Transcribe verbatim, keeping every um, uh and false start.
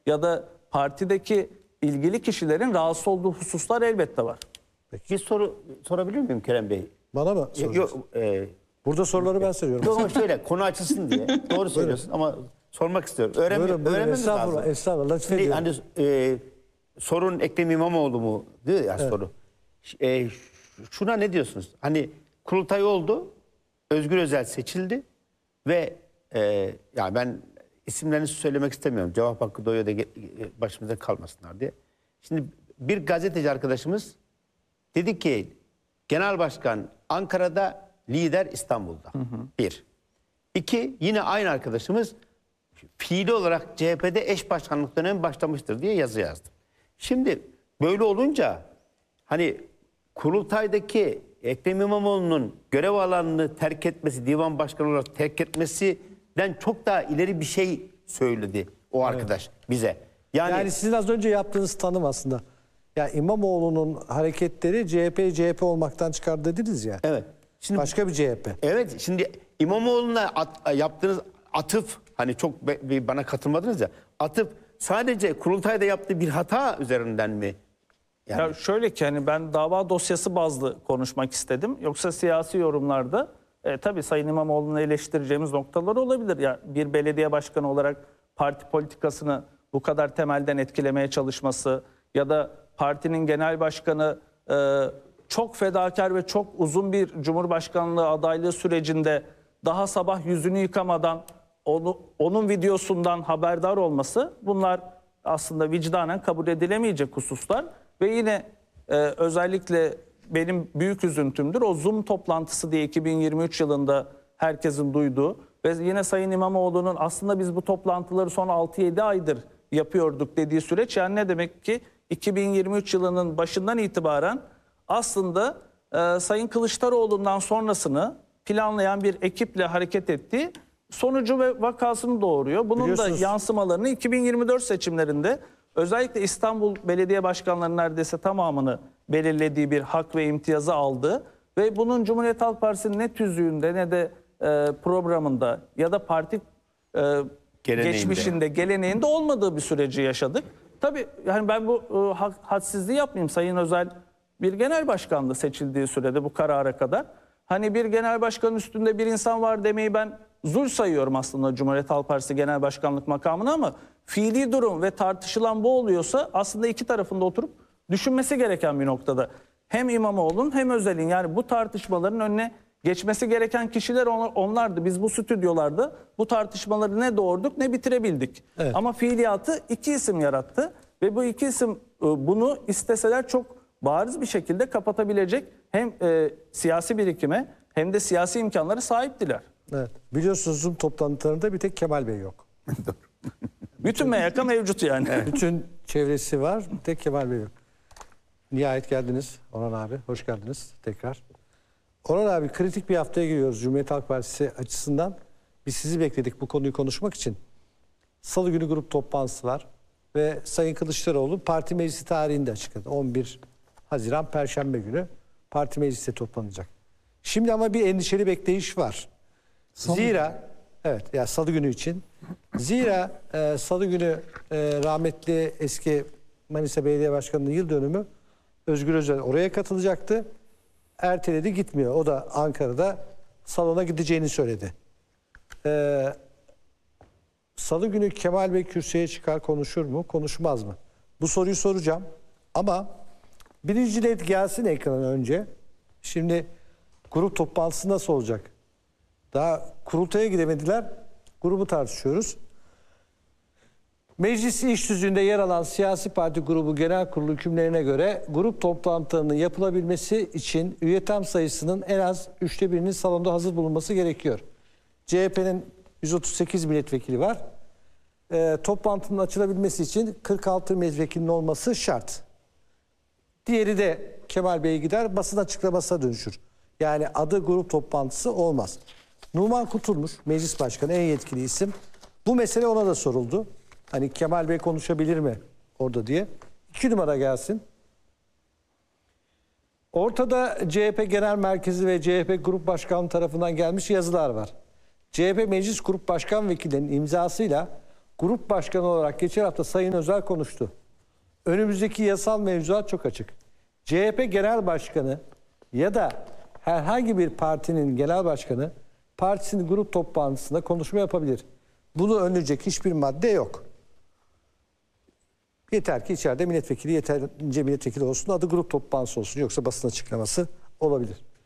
ya da partideki ilgili kişilerin rahatsız olduğu hususlar elbette var. Bir soru sorabilir miyim Kerem Bey? Bana mı Yok, soracaksın? e, Burada soruları ben soruyorum. yok ama şöyle konu açılsın diye. Doğru söylüyorsun ama sormak istiyorum. Öğren, Buyurun, buyurun. öğrenmemiz Estağfurullah, lazım. estağfurullah. Lütfen Şimdi ediyorum. hani e, sorun Ekrem İmamoğlu mu diyor ya Evet. soru. E, şuna ne diyorsunuz? Hani kurultay oldu, Özgür Özel seçildi ve e, yani ben isimlerini söylemek istemiyorum. Cevap hakkı doğuyor da ge- başımıza kalmasınlar diye. Şimdi bir gazeteci arkadaşımız dedi ki genel başkan Ankara'da, lider İstanbul'da. Hı hı. Bir. İki, yine aynı arkadaşımız fiili olarak C H P'de eş başkanlık dönemi başlamıştır diye yazı yazdı. Şimdi böyle olunca hani kurultaydaki Ekrem İmamoğlu'nun görev alanını terk etmesi, divan başkanı olarak terk etmesinden çok daha ileri bir şey söyledi o arkadaş bize. Yani, Yani sizin az önce yaptığınız tanım aslında. Ya İmamoğlu'nun hareketleri C H P C H P olmaktan çıkar dediniz ya. evet. Şimdi Başka bir C H P. evet, şimdi İmamoğlu'na at- yaptığınız atıf, hani çok be- bir bana katılmadınız ya, atıf sadece kurultayda yaptığı bir hata üzerinden mi? Yani Ya şöyle ki hani ben dava dosyası bazlı konuşmak istedim. Yoksa siyasi yorumlarda e, tabii Sayın İmamoğlu'nu eleştireceğimiz noktalar olabilir. Ya bir belediye başkanı olarak parti politikasını bu kadar temelden etkilemeye çalışması ya da partinin genel başkanı e, çok fedakar ve çok uzun bir cumhurbaşkanlığı adaylığı sürecinde daha sabah yüzünü yıkamadan onu, onun videosundan haberdar olması, bunlar aslında vicdanen kabul edilemeyecek hususlar. Ve yine e, özellikle benim büyük üzüntümdür o Zoom toplantısı diye iki bin yirmi üç yılında herkesin duyduğu ve yine Sayın İmamoğlu'nun aslında biz bu toplantıları son altı yedi aydır yapıyorduk dediği süreç. Yani ne demek ki iki bin yirmi üç yılının başından itibaren aslında e, Sayın Kılıçdaroğlu'ndan sonrasını planlayan bir ekiple hareket ettiği sonucu ve vakasını doğuruyor. Bunun da Biliyorsunuz- yansımalarını iki bin yirmi dört seçimlerinde özellikle İstanbul Belediye Başkanları'nın neredeyse tamamını belirlediği bir hak ve imtiyazı aldı. Ve bunun Cumhuriyet Halk Partisi'nin ne tüzüğünde ne de e, programında ya da parti e, Geleneğinde. geçmişinde, geleneğinde olmadığı bir süreci yaşadık. Tabii yani ben bu e, hak- hadsizliği yapmayayım. Sayın Özel bir genel başkandı seçildiği sürede bu karara kadar. Hani bir genel başkanın üstünde bir insan var demeyi ben zul sayıyorum aslında Cumhuriyet Halk Partisi Genel Başkanlık makamına, ama fiili durum ve tartışılan bu oluyorsa aslında iki tarafında oturup düşünmesi gereken bir noktada. Hem İmamoğlu'nun hem Özel'in, yani bu tartışmaların önüne geçmesi gereken kişiler on- onlardı. Biz bu stüdyolarda bu tartışmaları ne doğurduk ne bitirebildik. Evet. Ama fiiliyatı iki isim yarattı ve bu iki isim e, bunu isteseler çok bariz bir şekilde kapatabilecek hem e, siyasi birikime hem de siyasi imkanlara sahiptiler. Evet. Biliyorsunuz Zoom toplantılarında bir tek Kemal Bey yok. Bütün M Y K mevcut yani. Bütün çevresi var, bir tek Kemal Bey yok. Nihayet geldiniz Orhan abi. Hoş geldiniz tekrar. Orhan abi, kritik bir haftaya giriyoruz Cumhuriyet Halk Partisi açısından. Biz sizi bekledik bu konuyu konuşmak için. Salı günü grup toplantısı var ve Sayın Kılıçdaroğlu parti meclisi tarihini de açıkladı. on bir Haziran Perşembe günü parti meclisi toplanacak. Şimdi ama bir endişeli bekleyiş var. Zira evet ya Salı günü için. Zira e, Salı günü e, rahmetli eski Manisa Belediye Başkanı'nın yıl dönümü, Özgür Özel oraya katılacaktı. Erteledi, gitmiyor. O da Ankara'da salona gideceğini söyledi. Ee, Salı günü Kemal Bey kürsüye çıkar, konuşur mu, konuşmaz mı? Bu soruyu soracağım. Ama birinci net gelsin ekrana önce. Şimdi grup toplantısı nasıl olacak? Daha kurultaya gidemediler. Grubu tartışıyoruz. Meclis iş tüzüğünde yer alan siyasi parti grubu genel kurulu hükümlerine göre grup toplantılarının yapılabilmesi için üye tam sayısının en az üçte birinin salonda hazır bulunması gerekiyor. C H P'nin yüz otuz sekiz milletvekili var. E, toplantının açılabilmesi için kırk altı milletvekilinin olması şart. Diğeri de Kemal Bey'e gider, basın açıklamasına dönüşür. Yani adı grup toplantısı olmaz. Numan Kurtulmuş, meclis başkanı, en yetkili isim. Bu mesele ona da soruldu. Hani Kemal Bey konuşabilir mi orada diye. İki numara gelsin. Ortada C H P Genel Merkezi ve C H P Grup Başkanı tarafından gelmiş yazılar var. C H P Meclis Grup Başkan Vekillerinin imzasıyla Grup başkanı olarak geçen hafta Sayın Özel konuştu. Önümüzdeki yasal mevzuat çok açık. C H P Genel Başkanı ya da herhangi bir partinin genel başkanı partisinin grup toplantısında konuşma yapabilir. Bunu önleyecek hiçbir madde yok. Yeter ki içeride milletvekili yeterince milletvekili olsun, adı grup toplantısı olsun. Yoksa basın açıklaması olabilir.